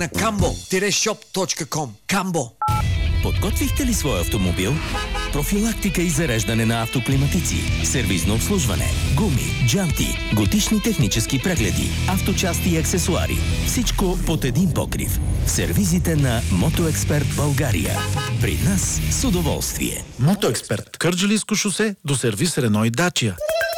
на cambo-shop.com. Камбо. Подготвихте ли своя автомобил? Профилактика и зареждане на автоклиматици, сервизно обслужване, гуми, джанти, годишни технически прегледи, авточасти и аксесуари. Всичко под един покрив. В сервизите на Мотоексперт България. При нас с удоволствие. Мотоексперт. Кърджалийско шосе до сервис Рено и Дачия.